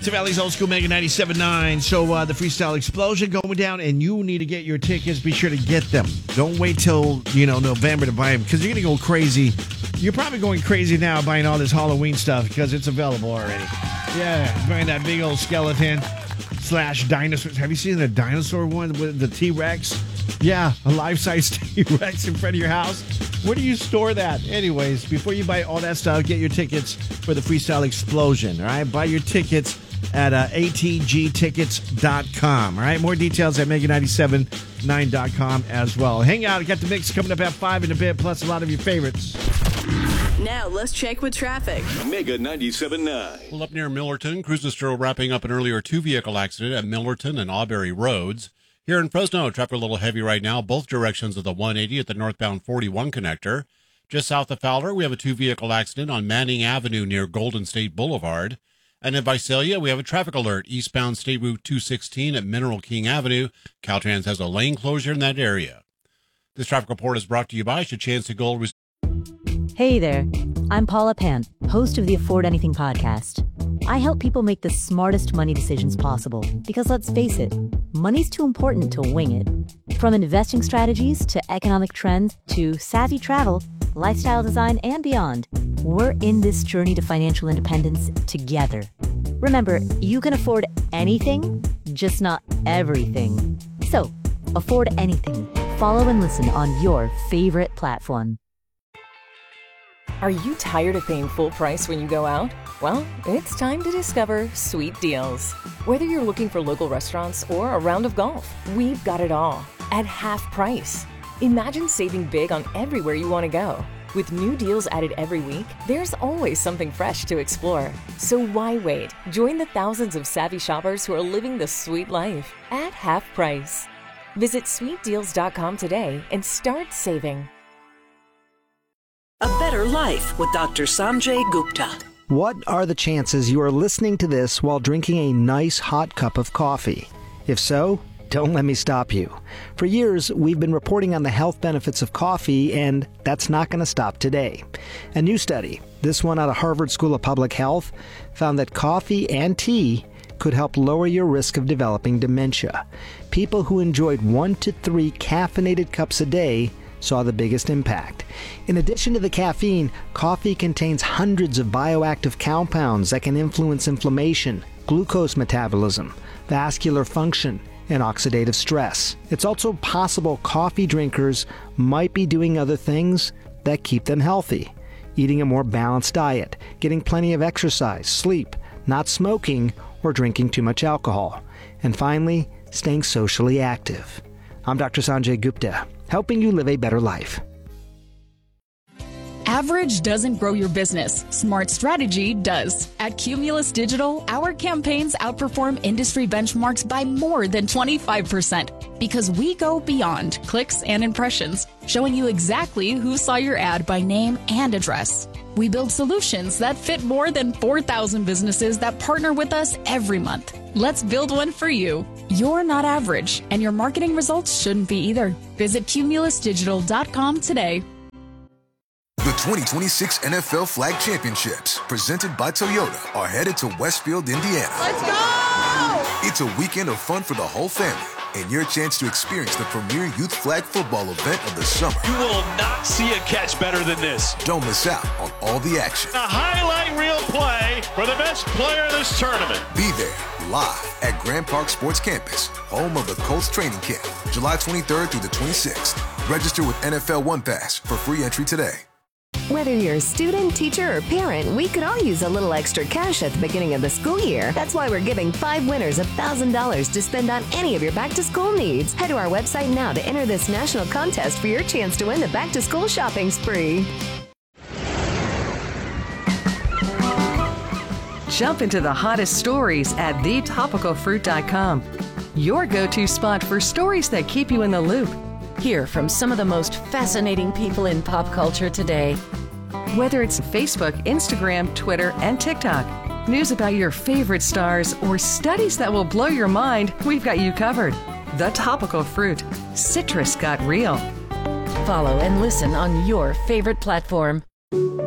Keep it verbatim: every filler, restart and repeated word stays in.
It's Valley's Old School Mega ninety-seven point nine. So uh, the Freestyle Explosion going down, and you need to get your tickets. Be sure to get them. Don't wait till, you know, November to buy them, because you're going to go crazy. You're probably going crazy now buying all this Halloween stuff because it's available already. Yeah, buying that big old skeleton slash dinosaurs. Have you seen the dinosaur one with the T-Rex? Yeah, a life-size T-Rex in front of your house. Where do you store that? Anyways, before you buy all that stuff, get your tickets for the Freestyle Explosion, all right? Buy your tickets at uh, A T G tickets dot com, all right? More details at mega ninety-seven point nine dot com as well. Hang out. Got the mix coming up at five in a bit, plus a lot of your favorites. Now, let's check with traffic. Mega ninety-seven point nine. Well, up near Millerton, crews are still wrapping up an earlier two-vehicle accident at Millerton and Auberry Roads. Here in Fresno, traffic a little heavy right now, both directions of the one eighty at the northbound forty-one connector. Just south of Fowler, we have a two-vehicle accident on Manning Avenue near Golden State Boulevard. And in Visalia, we have a traffic alert eastbound State Route two sixteen at Mineral King Avenue. Caltrans has a lane closure in that area. This traffic report is brought to you by Chance Gold. Hey there, I'm Paula Pant, host of the Afford Anything podcast. I help people make the smartest money decisions possible because, let's face it, money's too important to wing it. From investing strategies to economic trends to savvy travel, lifestyle design, and beyond, we're in this journey to financial independence together. Remember, you can afford anything, just not everything. So, afford anything. Follow and listen on your favorite platform. Are you tired of paying full price when you go out? Well, it's time to discover Sweet Deals. Whether you're looking for local restaurants or a round of golf, we've got it all at half price. Imagine saving big on everywhere you want to go. With new deals added every week, there's always something fresh to explore. So why wait? Join the thousands of savvy shoppers who are living the sweet life at half price. Visit sweet deals dot com today and start saving. A Better Life with Doctor Sanjay Gupta. What are the chances you are listening to this while drinking a nice hot cup of coffee? If so, don't let me stop you. For years, we've been reporting on the health benefits of coffee, and that's not going to stop today. A new study, this one out of Harvard School of Public Health, found that coffee and tea could help lower your risk of developing dementia. People who enjoyed one to three caffeinated cups a day saw the biggest impact. In addition to the caffeine, coffee contains hundreds of bioactive compounds that can influence inflammation, glucose metabolism, vascular function, and oxidative stress. It's also possible coffee drinkers might be doing other things that keep them healthy. Eating a more balanced diet, getting plenty of exercise, sleep, not smoking, or drinking too much alcohol. And finally, staying socially active. I'm Doctor Sanjay Gupta, helping you live a better life. Average doesn't grow your business. Smart strategy does. At Cumulus Digital, our campaigns outperform industry benchmarks by more than twenty-five percent because we go beyond clicks and impressions, showing you exactly who saw your ad by name and address. We build solutions that fit more than four thousand businesses that partner with us every month. Let's build one for you. You're not average, and your marketing results shouldn't be either. Visit cumulus digital dot com today. The twenty twenty-six N F L Flag Championships, presented by Toyota, are headed to Westfield, Indiana. Let's go! It's a weekend of fun for the whole family, and your chance to experience the premier youth flag football event of the summer. You will not see a catch better than this. Don't miss out on all the action. A highlight reel play for the best player of this tournament. Be there, live at Grand Park Sports Campus, home of the Colts training camp, July twenty-third through the twenty-sixth. Register with N F L One Pass for free entry today. Whether you're a student, teacher, or parent, we could all use a little extra cash at the beginning of the school year. That's why we're giving five winners one thousand dollars to spend on any of your back-to-school needs. Head to our website now to enter this national contest for your chance to win the back-to-school shopping spree. Jump into the hottest stories at the topical fruit dot com. Your go-to spot for stories that keep you in the loop. Hear from some of the most fascinating people in pop culture today. Whether it's Facebook, Instagram, Twitter, and TikTok, news about your favorite stars, or studies that will blow your mind, we've got you covered. The Topical Fruit. Citrus got real. Follow and listen on your favorite platform.